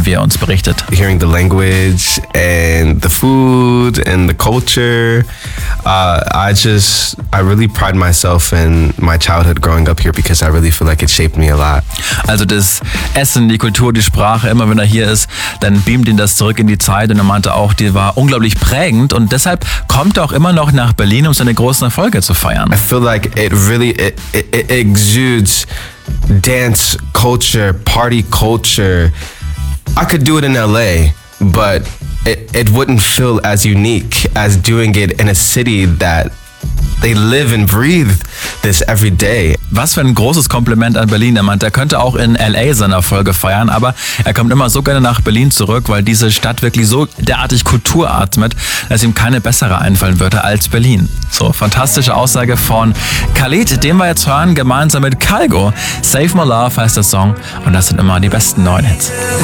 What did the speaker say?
wie er uns berichtet. Hearing the language and the food and the culture, I really pride myself in my childhood growing up here because I really feel like it shaped me a lot. Also das Essen, die Kultur, die Sprache, immer wenn er hier ist, dann beamt ihn das zurück in die Zeit und er meinte auch, die war unglaublich prägend und deshalb kommt er auch immer noch nach Berlin, um seine großen Erfolge zu feiern. I feel like it really it exudes dance culture, party culture. I could do it in LA, but it wouldn't feel as unique as doing it in a city that they live and breathe this every day. Was für ein großes Kompliment an Berlin. Er meint, er könnte auch in LA seine Erfolge feiern, aber er kommt immer so gerne nach Berlin zurück, weil diese Stadt wirklich so derartig Kultur atmet, dass ihm keine bessere einfallen würde als Berlin. So, fantastische Aussage von Khalid, den wir jetzt hören, gemeinsam mit Kygo. Save My Love heißt der Song und das sind immer die besten neuen Hits.